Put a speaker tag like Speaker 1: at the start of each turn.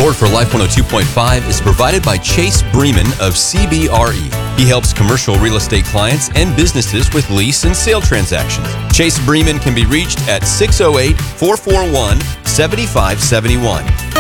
Speaker 1: Support for Life 102.5 is provided by Chase Bremen of CBRE. He helps commercial real estate clients and businesses with lease and sale transactions. Chase Bremen can be reached at 608-441-7571.